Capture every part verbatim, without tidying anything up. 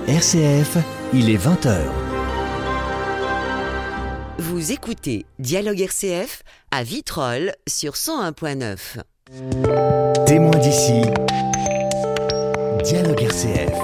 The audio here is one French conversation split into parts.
R C F, il est vingt heures. Vous écoutez Dialogue R C F à Vitrolles sur cent un point neuf. Témoin d'ici, Dialogue R C F.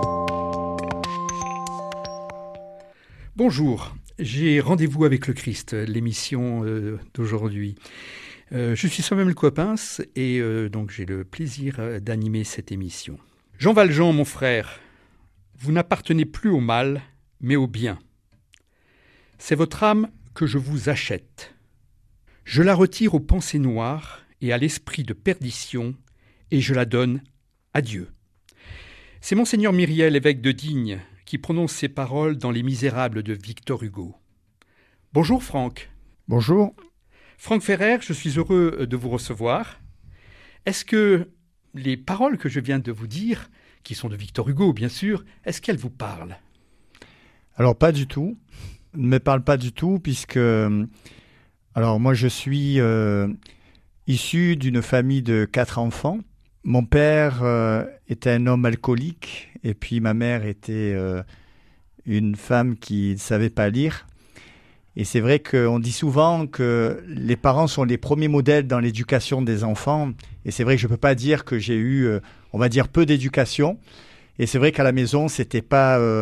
Bonjour, j'ai rendez-vous avec le Christ, l'émission euh, d'aujourd'hui. Euh, je suis Samuel Coppens et euh, donc j'ai le plaisir euh, d'animer cette émission. Jean Valjean, mon frère, vous n'appartenez plus au mal, mais au bien. C'est votre âme que je vous achète. Je la retire aux pensées noires et à l'esprit de perdition, et je la donne à Dieu. C'est Monseigneur Myriel, évêque de Digne, qui prononce ces paroles dans Les Misérables de Victor Hugo. Bonjour Franck. Bonjour. Franck Ferrer, je suis heureux de vous recevoir. Est-ce que les paroles que je viens de vous dire, qui sont de Victor Hugo bien sûr, est-ce qu'elles vous parlent ? Alors pas du tout, ne me parle pas du tout puisque, alors moi je suis euh, issu d'une famille de quatre enfants. Mon père euh, était un homme alcoolique et puis ma mère était euh, une femme qui ne savait pas lire. Et c'est vrai qu'on dit souvent que les parents sont les premiers modèles dans l'éducation des enfants. Et c'est vrai que je ne peux pas dire que j'ai eu, euh, on va dire, peu d'éducation. Et c'est vrai qu'à la maison, c'était pas, euh,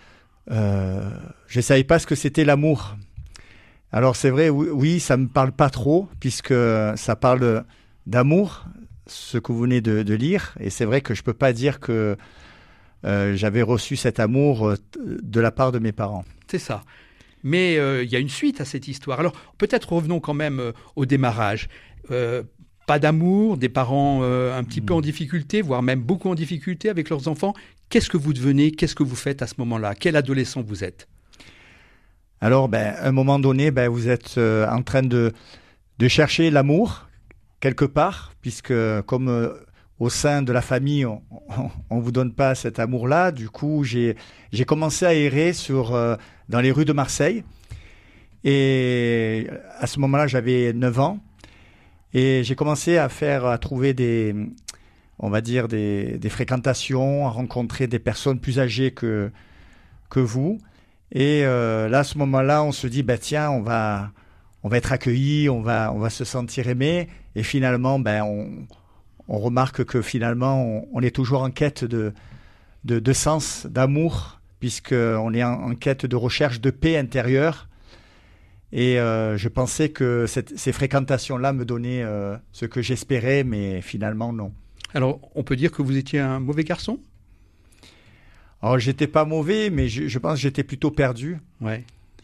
euh, je ne savais pas ce que c'était l'amour. Alors c'est vrai, oui, oui, ça ne me parle pas trop, puisque ça parle d'amour, ce que vous venez de, de lire. Et c'est vrai que je ne peux pas dire que euh, j'avais reçu cet amour de la part de mes parents. C'est ça. Mais euh, il y a une suite à cette histoire. Alors, peut-être revenons quand même euh, au démarrage. Euh, pas d'amour, des parents euh, un petit mmh. peu en difficulté, voire même beaucoup en difficulté avec leurs enfants. Qu'est-ce que vous devenez ? Qu'est-ce que vous faites à ce moment-là ? Quel adolescent vous êtes ? Alors, ben, à un moment donné, ben, vous êtes euh, en train de, de chercher l'amour, quelque part, puisque comme euh, au sein de la famille, on ne vous donne pas cet amour-là. Du coup, j'ai, j'ai commencé à errer sur... Euh, dans les rues de Marseille. Et à ce moment-là, j'avais neuf ans. Et j'ai commencé à faire, à trouver des, on va dire, des, des fréquentations, à rencontrer des personnes plus âgées que, que vous. Et euh, là, à ce moment-là, on se dit, bah, tiens, on va, on va être accueillis, on va, on va se sentir aimé. Et finalement, ben, on, on remarque que finalement, on, on est toujours en quête de, de, de sens, d'amour, puisqu'on est en, en quête de recherche de paix intérieure. Et euh, je pensais que cette, ces fréquentations-là me donnaient euh, ce que j'espérais, mais finalement, non. Alors, on peut dire que vous étiez un mauvais garçon ? Alors, j'étais pas mauvais, mais je, je pense que j'étais plutôt perdu. Ouais.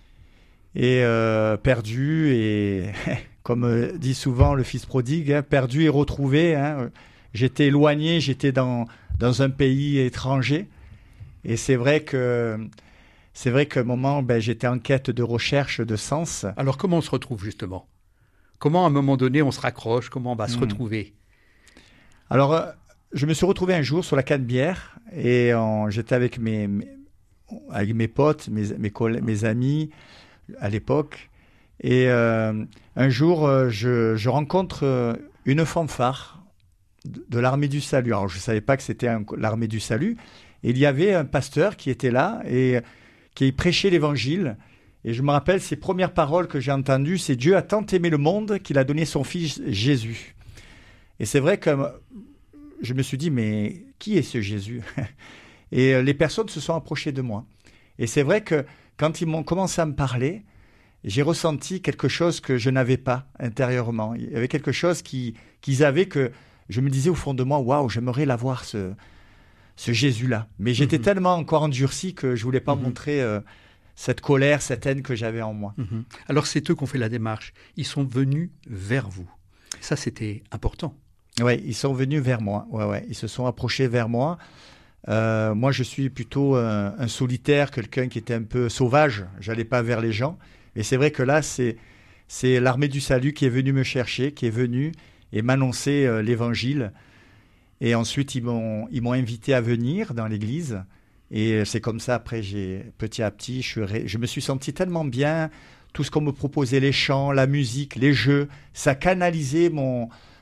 Et euh, perdu, et comme dit souvent le fils prodigue, hein, perdu et retrouvé. Hein. J'étais éloigné, j'étais dans, dans un pays étranger. Et c'est vrai que c'est vrai qu'à un moment, ben, j'étais en quête de recherche, de sens. Alors comment on se retrouve justement ? Comment à un moment donné on se raccroche ? Comment on va mmh. se retrouver ? Alors, euh, je me suis retrouvé un jour sur la Canebière et en, j'étais avec mes, mes avec mes potes, mes mes, collègues, mes amis à l'époque. Et euh, un jour, euh, je, je rencontre euh, une fanfare de, de l'Armée du Salut. Alors, je ne savais pas que c'était un, l'Armée du Salut. Et il y avait un pasteur qui était là et qui prêchait l'évangile. Et je me rappelle, ces premières paroles que j'ai entendues, c'est « Dieu a tant aimé le monde qu'il a donné son fils Jésus ». Et c'est vrai que je me suis dit « Mais qui est ce Jésus ?» Et les personnes se sont approchées de moi. Et c'est vrai que quand ils m'ont commencé à me parler, j'ai ressenti quelque chose que je n'avais pas intérieurement. Il y avait quelque chose qui, qu'ils avaient que je me disais au fond de moi « Waouh, j'aimerais l'avoir ce... » ce Jésus-là. Mais j'étais mmh. tellement encore endurci que je ne voulais pas mmh. montrer euh, cette colère, cette haine que j'avais en moi. Mmh. Alors, c'est eux qui ont fait la démarche. Ils sont venus vers vous. Ça, c'était important. Oui, ils sont venus vers moi. Ouais, ouais. Ils se sont approchés vers moi. Euh, moi, je suis plutôt un, un solitaire, quelqu'un qui était un peu sauvage. Je n'allais pas vers les gens. Et c'est vrai que là, c'est, c'est l'Armée du Salut qui est venue me chercher, qui est venue et m'annoncer euh, l'Évangile. Et ensuite, ils m'ont, ils m'ont invité à venir dans l'église. Et c'est comme ça, après, j'ai, petit à petit, je, suis ré... je me suis senti tellement bien. Tout ce qu'on me proposait, les chants, la musique, les jeux, ça canalisait mon,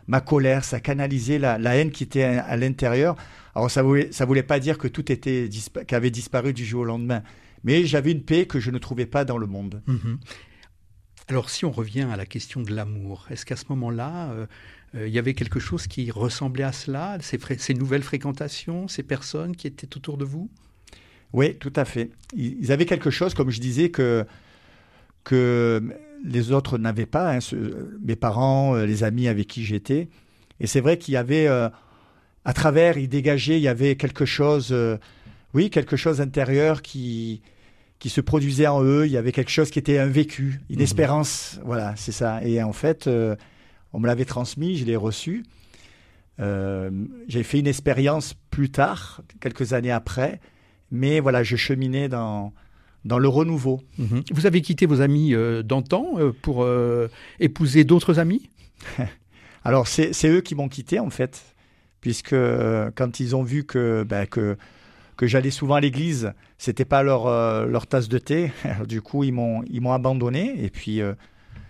ma colère, ça canalisait la, la haine qui était à, à l'intérieur. Alors ça voulait, ça voulait pas dire que tout était dispa- qu'avait disparu du jour au lendemain, mais j'avais une paix que je ne trouvais pas dans le monde. Mmh. Alors si on revient à la question de l'amour, est-ce qu'à ce moment-là, euh, euh, il y avait quelque chose qui ressemblait à cela, ces, fré- ces nouvelles fréquentations, ces personnes qui étaient autour de vous ? Oui, tout à fait. Ils avaient quelque chose, comme je disais, que, que les autres n'avaient pas, hein, ce, mes parents, les amis avec qui j'étais. Et c'est vrai qu'il y avait, euh, à travers, ils dégageaient, il y avait quelque chose, euh, oui, quelque chose intérieur qui, qui se produisait en eux. Il y avait quelque chose qui était un vécu, une mmh. espérance. Voilà, c'est ça. Et en fait, euh, on me l'avait transmis, je l'ai reçu. Euh, j'ai fait une expérience plus tard, quelques années après. Mais voilà, je cheminais dans, dans le renouveau. Mmh. Vous avez quitté vos amis euh, d'antan euh, pour euh, épouser d'autres amis ? Alors, c'est, c'est eux qui m'ont quitté, en fait, puisque euh, quand ils ont vu que, ben, que, que j'allais souvent à l'église, ce n'était pas leur, euh, leur tasse de thé. Alors, du coup, ils m'ont, ils m'ont abandonné. Et puis, euh,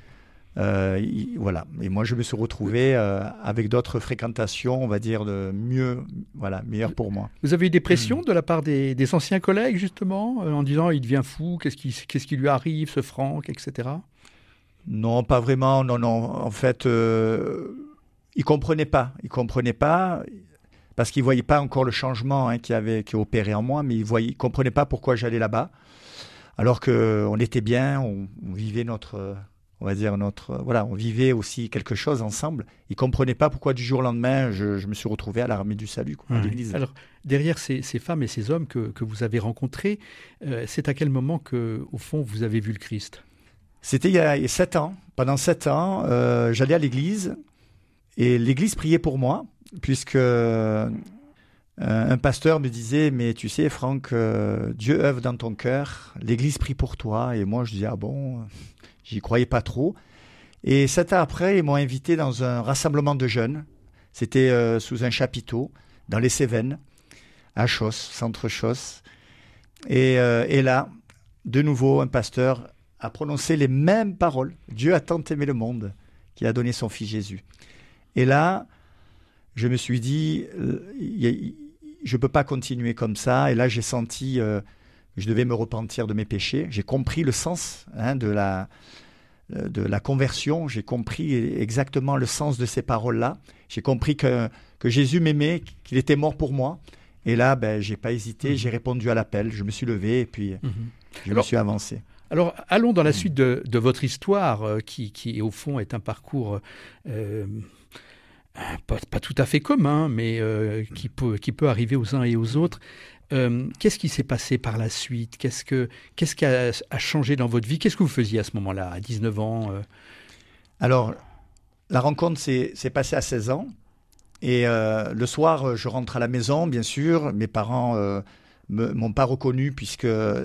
euh, ils, voilà. Et moi, je me suis retrouvé euh, avec d'autres fréquentations, on va dire, de mieux, voilà, meilleures pour moi. Vous avez eu des pressions mmh. de la part des, des anciens collègues, justement, euh, en disant « il devient fou, qu'est-ce qui, qu'est-ce qui lui arrive, ce Franck, et cetera » Non, pas vraiment. Non, non. En fait, euh, ils ne comprenaient pas. Ils ne comprenaient pas parce qu'ils ne voyaient pas encore le changement hein, qui avait qui opéré en moi, mais ils ne comprenaient pas pourquoi j'allais là-bas. Alors qu'on était bien, on, on vivait notre... On va dire notre, voilà, on vivait aussi quelque chose ensemble. Ils ne comprenaient pas pourquoi du jour au lendemain, je, je me suis retrouvé à l'armée du salut, quoi, à mmh. l'église. Alors, derrière ces, ces femmes et ces hommes que, que vous avez rencontrés, euh, c'est à quel moment que, au fond, vous avez vu le Christ ? C'était il y a, il y a sept ans. Pendant sept ans, euh, j'allais à l'église et l'église priait pour moi, puisque euh, un pasteur me disait, mais tu sais, Franck, euh, Dieu œuvre dans ton cœur, l'église prie pour toi. Et moi, je disais, ah bon ? J'y croyais pas trop. Et sept ans après, ils m'ont invité dans un rassemblement de jeunes. C'était euh, sous un chapiteau, dans les Cévennes, à Chos, centre Chos. Et, euh, et là, de nouveau, un pasteur a prononcé les mêmes paroles. Dieu a tant aimé le monde qu'il a donné son fils Jésus. Et là, je me suis dit, euh, je ne peux pas continuer comme ça. Et là, j'ai senti... Euh, je devais me repentir de mes péchés. J'ai compris le sens hein, de, la, de la conversion. J'ai compris exactement le sens de ces paroles-là. J'ai compris que, que Jésus m'aimait, qu'il était mort pour moi. Et là, ben, je n'ai pas hésité. Mmh. J'ai répondu à l'appel. Je me suis levé et puis mmh. je alors, me suis avancé. Alors, allons dans la suite de, de votre histoire euh, qui, qui, au fond, est un parcours... Euh, pas, pas tout à fait commun, mais euh, qui, peut, qui peut arriver aux uns et aux autres. Euh, qu'est-ce qui s'est passé par la suite ? Qu'est-ce, que, qu'est-ce qui a, a changé dans votre vie ? Qu'est-ce que vous faisiez à ce moment-là, à dix-neuf ans euh... Alors, la rencontre s'est, s'est passée à seize ans. Et euh, le soir, je rentre à la maison, bien sûr. Mes parents euh, ne m'ont pas reconnu puisque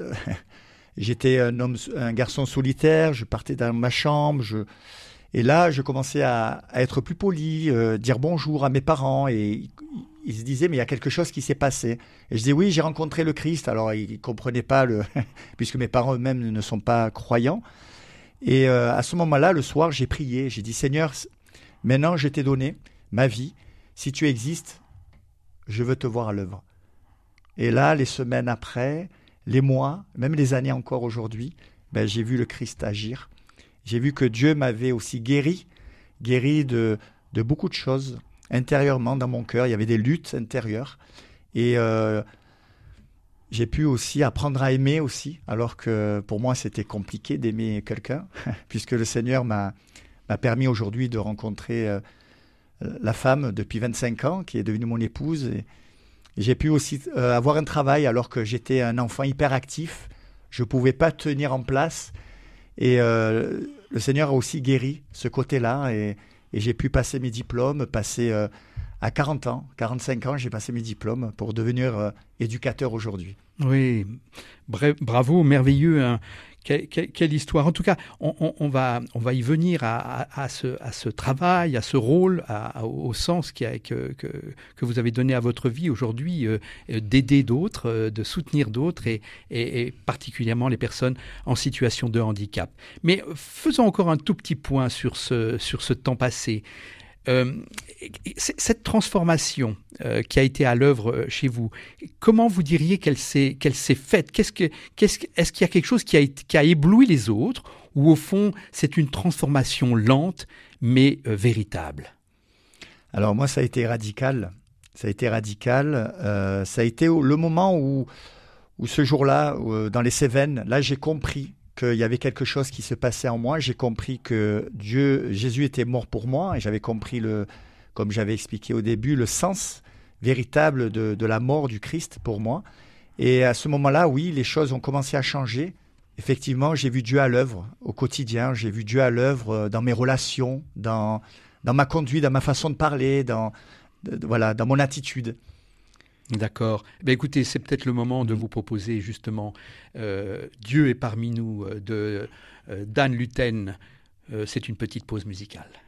j'étais un, homme, un garçon solitaire. Je partais dans ma chambre. Je... Et là, je commençais à, à être plus poli, euh, dire bonjour à mes parents. Et ils se disaient, mais il y a quelque chose qui s'est passé. Et je disais, oui, j'ai rencontré le Christ. Alors, ils ne comprenaient pas, le puisque mes parents eux-mêmes ne sont pas croyants. Et euh, à ce moment-là, le soir, j'ai prié. J'ai dit, Seigneur, maintenant, je t'ai donné ma vie. Si tu existes, je veux te voir à l'œuvre. Et là, les semaines après, les mois, même les années encore aujourd'hui, ben, j'ai vu le Christ agir. J'ai vu que Dieu m'avait aussi guéri, guéri de, de beaucoup de choses intérieurement dans mon cœur. Il y avait des luttes intérieures. Et euh, j'ai pu aussi apprendre à aimer aussi, alors que pour moi, c'était compliqué d'aimer quelqu'un, puisque le Seigneur m'a, m'a permis aujourd'hui de rencontrer euh, la femme depuis vingt-cinq ans, qui est devenue mon épouse. Et, et j'ai pu aussi euh, avoir un travail alors que j'étais un enfant hyperactif. Je ne pouvais pas tenir en place. Et euh, le Seigneur a aussi guéri ce côté-là et, et j'ai pu passer mes diplômes, passer euh, à quarante ans, quarante-cinq ans, j'ai passé mes diplômes pour devenir euh, éducateur aujourd'hui. Oui, bref, bravo, merveilleux, hein. Quelle, quelle, quelle histoire. En tout cas, on, on, on, va, on va y venir à, à, à, ce, à ce travail, à ce rôle, à, à, au sens qui a, que, que, que vous avez donné à votre vie aujourd'hui, euh, d'aider d'autres, euh, de soutenir d'autres et, et, et particulièrement les personnes en situation de handicap. Mais faisons encore un tout petit point sur ce, sur ce temps passé. Euh, cette transformation euh, qui a été à l'œuvre chez vous, comment vous diriez qu'elle s'est, qu'elle s'est faite ? Qu'est-ce que, qu'est-ce que, Est-ce qu'il y a quelque chose qui a, qui a ébloui les autres, ou au fond, c'est une transformation lente, mais euh, véritable ? Alors moi, ça a été radical. Ça a été radical. Euh, ça a été le moment où, où ce jour-là, où, dans les Cévennes, là, j'ai compris qu'il y avait quelque chose qui se passait en moi. J'ai compris que Dieu, Jésus était mort pour moi, et j'avais compris, le, comme j'avais expliqué au début, le sens véritable de, de la mort du Christ pour moi. Et à ce moment-là, oui, les choses ont commencé à changer. Effectivement, j'ai vu Dieu à l'œuvre au quotidien. J'ai vu Dieu à l'œuvre dans mes relations, dans, dans ma conduite, dans ma façon de parler, dans, de, de, voilà, dans mon attitude. D'accord. Ben écoutez, c'est peut-être le moment de vous proposer justement euh, Dieu est parmi nous de euh, Dan Luten. Euh, c'est une petite pause musicale.